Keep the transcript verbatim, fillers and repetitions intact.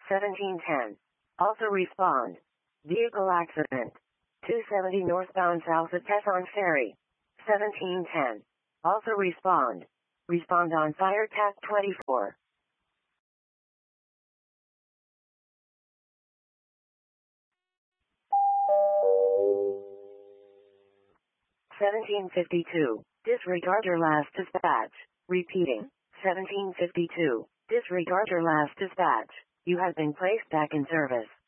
seventeen ten. Also respond. Vehicle accident. two seventy northbound south at Tesson Ferry. seventeen ten. Also respond. Respond on fire T A C twenty-four. seventeen fifty-two. Disregard your last dispatch. Repeating. seventeen fifty-two. Disregard your last dispatch. You have been placed back in service.